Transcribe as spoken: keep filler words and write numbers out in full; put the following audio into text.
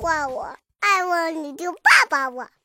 唤我，爱我你就抱抱我。